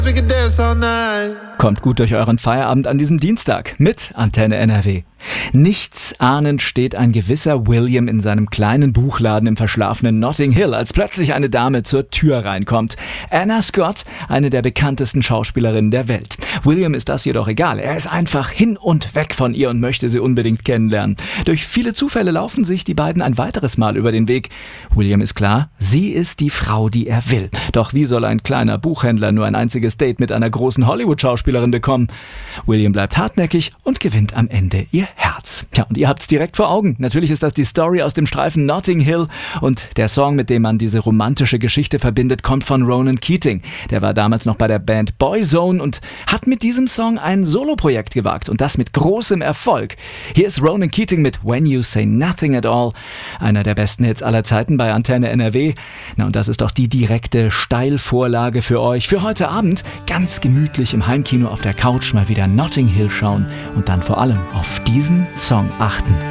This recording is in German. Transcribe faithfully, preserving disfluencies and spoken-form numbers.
We could dance all night. Kommt gut durch euren Feierabend an diesem Dienstag mit Antenne N R W. Nichts ahnend steht ein gewisser William in seinem kleinen Buchladen im verschlafenen Notting Hill, als plötzlich eine Dame zur Tür reinkommt. Anna Scott, eine der bekanntesten Schauspielerinnen der Welt. William ist das jedoch egal. Er ist einfach hin und weg von ihr und möchte sie unbedingt kennenlernen. Durch viele Zufälle laufen sich die beiden ein weiteres Mal über den Weg. William ist klar, sie ist die Frau, die er will. Doch wie soll ein kleiner Buchhändler nur ein einziges Date mit einer großen Hollywood-Schauspielerin bekommen? William bleibt hartnäckig und gewinnt am Ende ihr Herz. Tja, und ihr habt's direkt vor Augen. Natürlich ist das die Story aus dem Streifen Notting Hill und der Song, mit dem man diese romantische Geschichte verbindet, kommt von Ronan Keating. Der war damals noch bei der Band Boyzone und hat mit diesem Song ein Soloprojekt gewagt und das mit großem Erfolg. Hier ist Ronan Keating mit When You Say Nothing at All, einer der besten Hits aller Zeiten bei Antenne N R W. Na, und das ist doch die direkte Steilvorlage für euch für heute Abend. Ganz gemütlich im Heimkino auf der Couch mal wieder Notting Hill schauen und dann vor allem auf diesen Song achten.